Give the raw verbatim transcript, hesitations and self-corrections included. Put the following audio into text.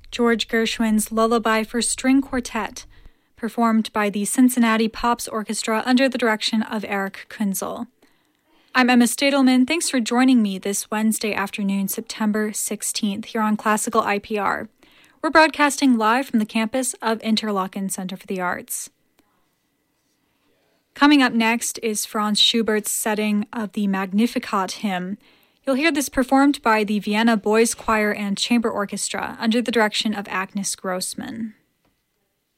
George Gershwin's Lullaby for String Quartet, performed by the Cincinnati Pops Orchestra under the direction of Eric Kunzel. I'm Emma Stadelman. Thanks for joining me this Wednesday afternoon, September sixteenth, here on Classical I P R. We're broadcasting live from the campus of Interlochen Center for the Arts. Coming up next is Franz Schubert's setting of the Magnificat hymn. You'll hear this performed by the Vienna Boys Choir and Chamber Orchestra under the direction of Agnes Grossman.